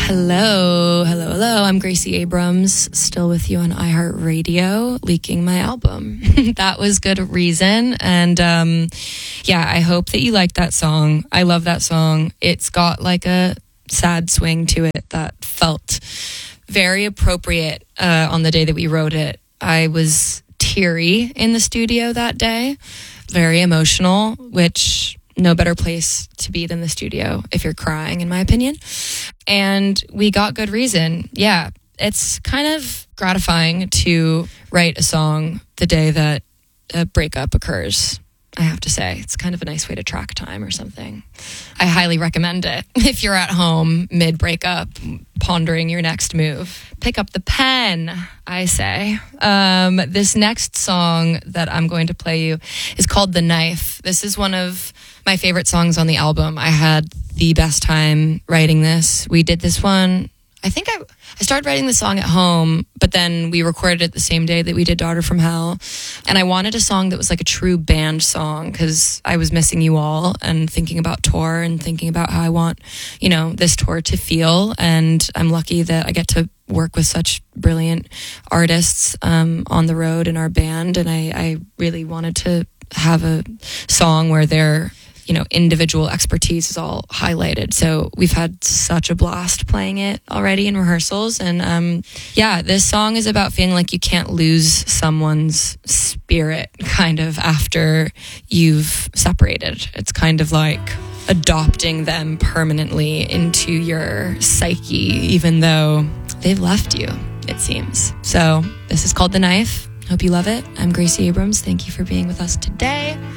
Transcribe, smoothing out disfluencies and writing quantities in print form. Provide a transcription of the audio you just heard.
Hello. I'm Gracie Abrams, still with you on iHeartRadio, leaking my album. That was Good Reason. And I hope that you like that song. I love that song. It's got like a sad swing to it that felt very appropriate on the day that we wrote it. I was teary in the studio that day, very emotional, which no better place to be than the studio if you're crying, in my opinion. And we got Good Reason. Yeah, it's kind of gratifying to write a song the day that a breakup occurs, I have to say. It's kind of a nice way to track time or something. I highly recommend it. If you're at home mid-breakup, pondering your next move, pick up the pen, I say. This next song that I'm going to play you is called The Knife. This is one of my favorite songs on the album. I had the best time writing this. We did this one, I think I started writing the song at home, but then we recorded it the same day that we did Daughter from Hell. And I wanted a song that was like a true band song because I was missing you all and thinking about tour and thinking about how I want, this tour to feel. And I'm lucky that I get to work with such brilliant artists on the road in our band. And I really wanted to have a song where their individual expertise is all highlighted. So we've had such a blast playing it already in rehearsals. And this song is about feeling like you can't lose someone's spirit kind of after you've separated. It's kind of like adopting them permanently into your psyche, even though they've left you, it seems. So this is called The Knife. Hope you love it. I'm Gracie Abrams. Thank you for being with us today.